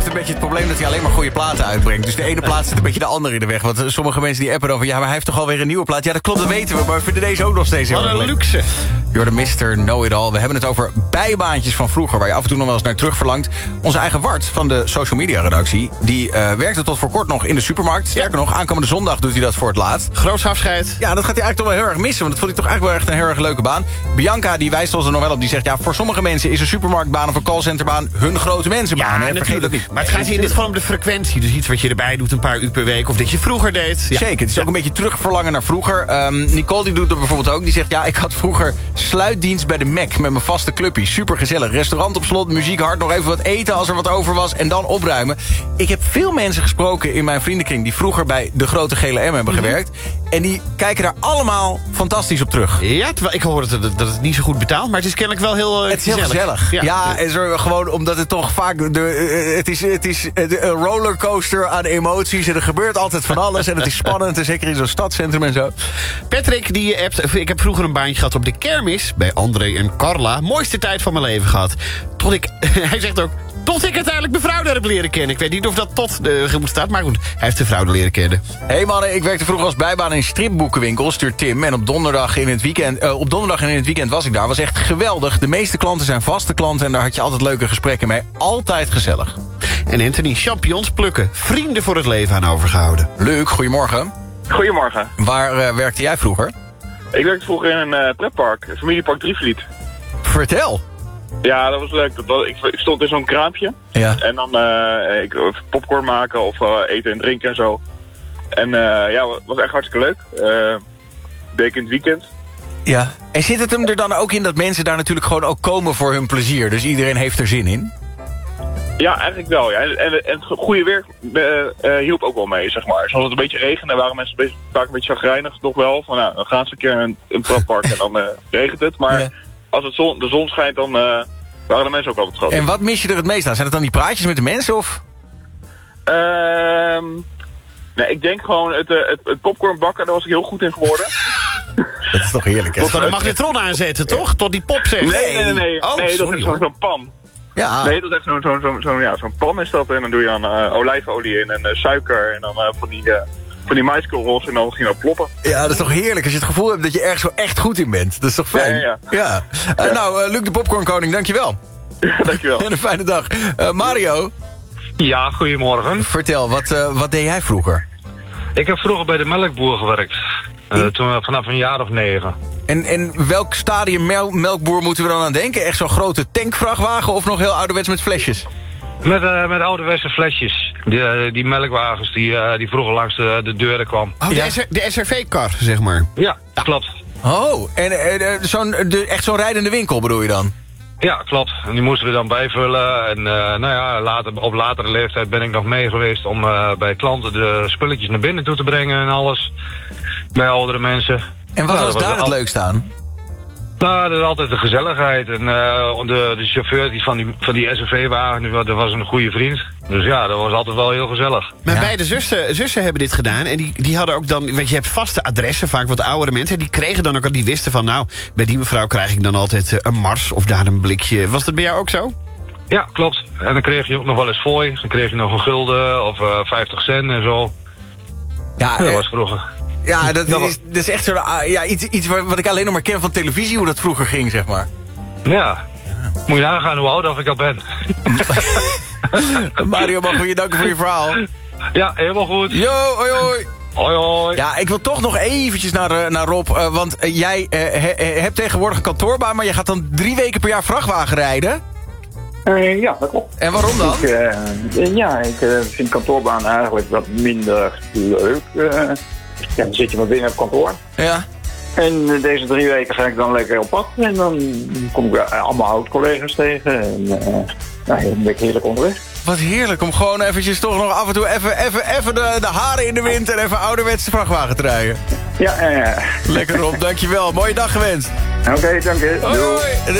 een beetje het probleem dat hij alleen maar goede platen uitbrengt. Dus de ene plaat zit een beetje de andere in de weg. Want sommige mensen die appen over... ja, maar hij heeft toch alweer een nieuwe plaat? Ja, dat klopt, dat weten we. Maar we vinden deze ook nog steeds heel erg leuk. Wat een luxe. You're the Mr. Know-It-All. We hebben het over bijbaantjes van vroeger... waar je af en toe nog wel eens naar terug verlangt. Onze eigen Wart van de social media redactie... die werkte tot voor kort nog in de supermarkt. Sterker nog, aankomende zondag doet hij dat voor het laatst. Groots afscheid. Ja, dat gaat hij eigenlijk toch wel heel erg missen. Want dat vond ik toch eigenlijk wel echt een heel erg leuke baan. Bianca, die wijst ons er nog wel op. Die zegt, ja, voor sommige mensen is een supermarktbaan of een callcenterbaan hun grote mensenbaan. Ja, Vergeet dat niet. Maar het gaat hier in dit geval om de frequentie. Dus iets wat je erbij doet een paar uur per week. Of dat je vroeger deed. Ja. Zeker, het is ook een beetje terugverlangen naar vroeger. Nicole die doet dat bijvoorbeeld ook. Die zegt, ja, ik had vroeger sluitdienst bij de Mac met mijn vaste clubje. Super gezellig. Restaurant op slot, muziek hard, nog even wat eten als er wat over was. En dan opruimen. Ik heb veel mensen gesproken in mijn vriendenkring... die vroeger bij de grote gele M hebben gewerkt. En die kijken daar allemaal fantastisch op terug. Ja, terwijl ik hoor dat het niet zo goed betaalt. Maar het is kennelijk wel heel het is heel gezellig. Ja, en zo, gewoon omdat het toch vaak... Het is een rollercoaster aan emoties. En er gebeurt altijd van alles. En het is spannend. En zeker in zo'n stadscentrum en zo. Patrick, die appt... Ik heb vroeger een baantje gehad op de kermis. Bij André en Carla. Mooiste tijd van mijn leven gehad. Tot ik... Hij zegt ook... Tot ik uiteindelijk mijn vrouw daar heb leren kennen. Ik weet niet of dat tot moet staan, maar goed. Hij heeft de vrouw leren kennen. Hey mannen, ik werkte vroeger als bijbaan in een stripboekenwinkel, stuurt Tim. En op donderdag en in het weekend was ik daar. Was echt geweldig. De meeste klanten zijn vaste klanten en daar had je altijd leuke gesprekken mee. Altijd gezellig. En Anthony, champignons plukken. Vrienden voor het leven aan overgehouden. Luc, goedemorgen. Goedemorgen. Waar werkte jij vroeger? Ik werkte vroeger in een pretpark, familiepark Drievliet. Vertel. Ja, dat was leuk. Ik stond in zo'n kraampje. Ja. En dan popcorn maken of eten en drinken en zo. En ja, was echt hartstikke leuk. Deed ik in het weekend. Ja. En zit het hem er dan ook in dat mensen daar natuurlijk gewoon ook komen voor hun plezier? Dus iedereen heeft er zin in? Ja, eigenlijk wel. Ja. En het goede weer hielp ook wel mee, zeg maar. Zoals het een beetje regende, waren mensen vaak een beetje chagrijnig, toch wel. Van, nou, dan gaan ze een keer in een pretpark en dan regent het. Maar... Ja. Als de zon schijnt, dan waren de mensen ook altijd groot. En wat mis je er het meest aan? Zijn het dan die praatjes met de mensen, of? Nee, ik denk gewoon het popcorn bakken, daar was ik heel goed in geworden. Dat is toch heerlijk, hè? Tot dan de magnetron aanzetten, toch? Tot die pop zegt. Nee. Oh, nee, dat is zo'n pan. Ja. Nee, dat is zo'n pan is dat. En dan doe je dan olijfolie in en suiker en dan van die maiskorrels en dan ging dat ploppen. Ja, dat is toch heerlijk als je het gevoel hebt dat je ergens zo echt goed in bent. Dat is toch fijn? Ja. Nou, Luc de Popcornkoning, dankjewel. Ja, dankjewel. En een fijne dag. Mario? Ja, goedemorgen. Vertel, wat deed jij vroeger? Ik heb vroeger bij de melkboer gewerkt. Toen vanaf een jaar of 9. En welk stadium melkboer moeten we dan aan denken? Echt zo'n grote tankvrachtwagen of nog heel ouderwets met flesjes? Met ouderwetse flesjes. Die melkwagens die vroeger langs de deuren kwam. Oh, de SRV-kar, zeg maar. Ja, klopt. Oh, en echt zo'n rijdende winkel bedoel je dan? Ja, klopt. En die moesten we dan bijvullen. En op latere leeftijd ben ik nog mee geweest om bij klanten de spulletjes naar binnen toe te brengen en alles. Bij oudere mensen. En wat was daar het leukste aan? Nou, dat is altijd de gezelligheid. En de chauffeur van die SUV-wagen, dat was een goede vriend. Dus ja, dat was altijd wel heel gezellig. Mijn beide zussen hebben dit gedaan. En die hadden ook dan, weet je hebt vaste adressen, vaak wat oudere mensen. Die kregen dan ook, die wisten van, nou, bij die mevrouw krijg ik dan altijd een Mars of daar een blikje. Was dat bij jou ook zo? Ja, klopt. En dan kreeg je ook nog wel eens fooi. Dan kreeg je nog een gulden of 50 cent en zo. Ja, dat was vroeger. Ja, dat is echt zo, iets wat ik alleen nog maar ken van televisie, hoe dat vroeger ging, zeg maar. Ja. Moet je nagaan hoe oud ik al ben. Mario, mag ik je danken voor je verhaal. Ja, helemaal goed. Yo, hoi hoi. Hoi hoi. Ja, ik wil toch nog eventjes naar Rob, want jij hebt tegenwoordig een kantoorbaan, maar je gaat dan 3 weken per jaar vrachtwagen rijden? Ja, dat klopt. En waarom dan? Ik vind kantoorbaan eigenlijk wat minder leuk. Ja, dan zit je maar binnen op kantoor. Ja. En deze 3 weken ga ik dan lekker op pad. En dan kom ik allemaal oud-collega's tegen. En dan ben ik heerlijk onderweg. Wat heerlijk om gewoon eventjes toch nog af en toe even de haren in de wind en even ouderwetse vrachtwagen te rijden. Ja. Lekker Rob, dankjewel. Mooie dag gewenst. Oké, dank je. Hoi.